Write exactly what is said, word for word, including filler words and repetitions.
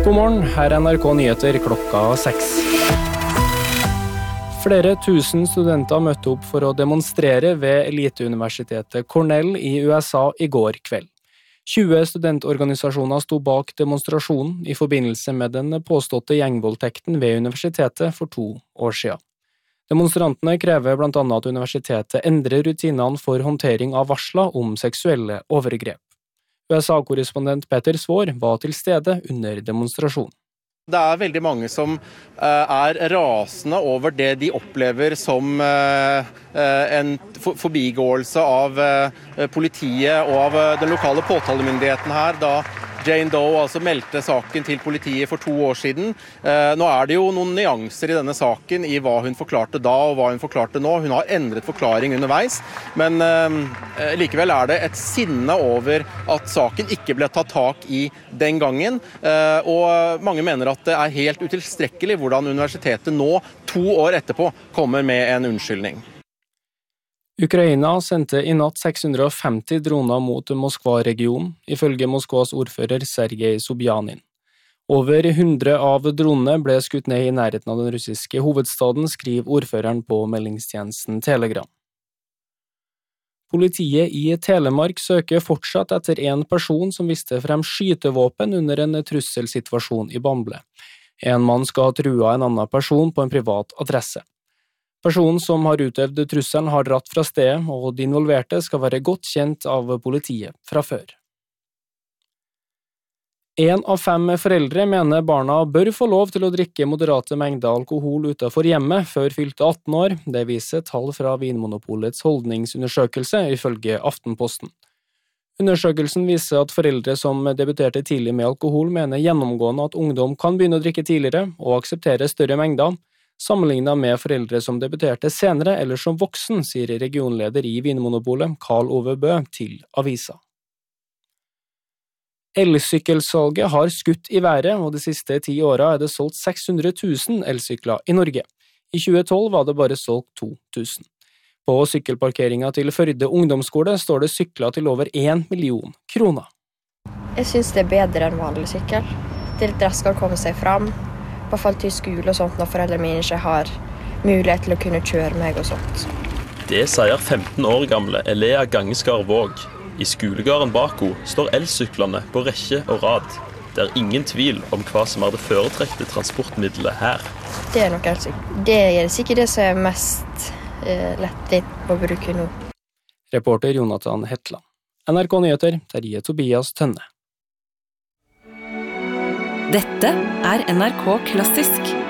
God morgen, her er N R K Nyheter klokka seks. Flere tusen studenter møtte opp for å demonstrere ved eliteuniversitetet Cornell i U S A i går kveld. tjue studentorganisasjoner sto bak demonstrasjonen i forbindelse med den påståtte gjengvoldtekten ved universitetet for to år siden. Demonstrantene krever blant annet at universitetet endrer rutinene for håndtering av varsler om seksuelle overgrep. U S A-korrespondent Petter Svår var til stede under demonstrasjonen. Det er veldig mange som er rasende over det de opplever som en forbigåelse av politiet og av den lokale påtalemyndigheten her, da Jane Doe altså meldte saken til politiet for to år siden. Nå er det jo noen nyanser i denne saken i hva hun forklarte da og hva hun forklarte nå. Hun har endret forklaring underveis, men likevel er det et sinne over at saken ikke ble tatt tak i den gangen, og mange mener at det er helt utilstrekkelig hvordan universitetet nå, to år etterpå, kommer med en unnskyldning. Ukraina sendte i natt seks hundre og femti droner mot Moskva-regionen, ifølge Moskvas ordfører Sergej Sobjanin. Over hundre av dronene ble skutt ned i nærheten av den russiske hovedstaden, skriver ordføreren på meldingstjenesten Telegram. Politiet i Telemark søker fortsatt etter en person som viste frem skytevåpen under en trusselsituasjon i Bamble. En mann skal ha trua en annen person på en privat adresse. Personen som har utøvd trusselen har dratt fra stedet, og de involverte skal være godt kjent av politiet fra før. En av fem foreldre mener barna bør få lov til å drikke moderate mengder alkohol utenfor hjemmet før fylte atten år. Det viser tall fra Vinmonopolets holdningsundersøkelse, ifølge Aftenposten. Undersøkelsen viser at foreldre som debuterte tidlig med alkohol mener gjennomgående at ungdom kan begynne å drikke tidligere og akseptere større mengder, sammenlignet med foreldre som debuterte senere eller som voksen, sier regionleder i Vinmonopolet, Karl Ove Bø, til avisa. Elsykkelsalget har skutt i været, og de siste ti årene er det solgt seks hundre tusen elsykler i Norge. I tjue tolv var det bare solgt to tusen. På sykkelparkeringen til Førde ungdomsskole står det sykler til over en million kroner. Jeg synes det er bedre enn vanlig sykkel. Det er litt raskere å komme seg fram. I hvert fall til skole og sånt, når foreldrene mine ikke har mulighet til å kunne kjøre meg og sånt. Det sier femten år gamle Elea Gangeskarvåg. I skolegården bak henne står elsyklene på rekke og rad. Det er ingen tvil om hva som er det foretrekte transportmiddelet her. Det er nok altså, det er sikkert det som er mest eh, lettvint å bruke nå. Reporter Jonathan Hetland. N R K Nyheter, Terje Tobias Tønne. Dette er N R K Klassisk.